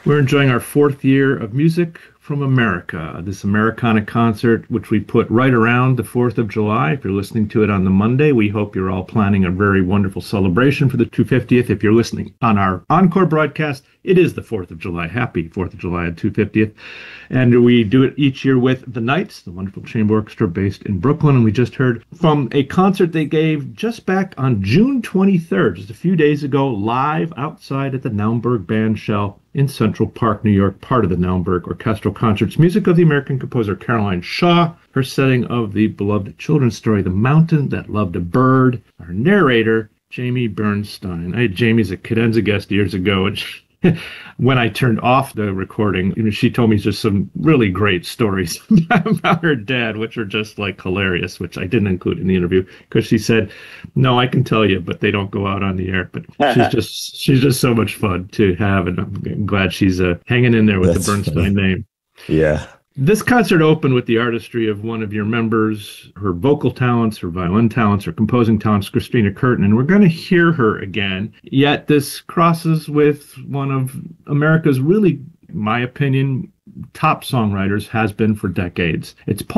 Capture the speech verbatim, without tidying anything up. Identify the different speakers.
Speaker 1: We're enjoying our fourth year of Music from America, this Americana concert, which we put right around the fourth of July. If you're listening to it on the Monday, we hope you're all planning a very wonderful celebration for the two hundred fiftieth. If you're listening on our encore broadcast, it is the fourth of July. Happy fourth of July and two hundred fiftieth. And we do it each year with the Knights, the wonderful chamber orchestra based in Brooklyn. And we just heard from a concert they gave just back on June twenty-third, just a few days ago, live outside at the Naumburg Bandshell in Central Park, New York, part of the Naumburg Orchestral Concerts. Music of the American composer Caroline Shaw, her setting of the beloved children's story, The Mountain That Loved a Bird. Our narrator, Jamie Bernstein. I had Jamie as a cadenza guest years ago, and she, when I turned off the recording, you know, she told me just some really great stories about her dad, which are just like hilarious, which I didn't include in the interview because she said, no, I can tell you, but they don't go out on the air. But she's just she's just so much fun to have, and I'm glad she's uh, hanging in there with That's the Bernstein funny. name.
Speaker 2: Yeah.
Speaker 1: This concert opened with the artistry of one of your members, her vocal talents, her violin talents, her composing talents, Christina Curtin, and we're going to hear her again. Yet this crosses with one of America's really, in my opinion, top songwriters, has been for decades. It's Paul